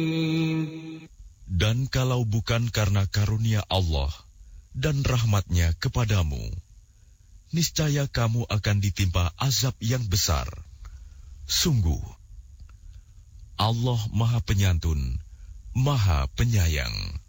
Dan kalau bukan karena karunia Allah dan rahmat-Nya kepadamu, niscaya kamu akan ditimpa azab yang besar. Sungguh, Allah Maha Penyantun, Maha Penyayang.